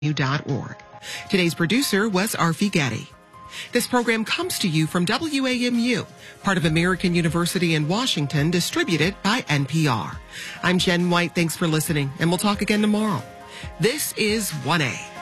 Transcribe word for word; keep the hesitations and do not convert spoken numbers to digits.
dot org. Today's producer was Arfi Getty. This program comes to you from W A M U, part of American University in Washington, distributed by N P R. I'm Jen White. Thanks for listening, and we'll talk again tomorrow. This is one A.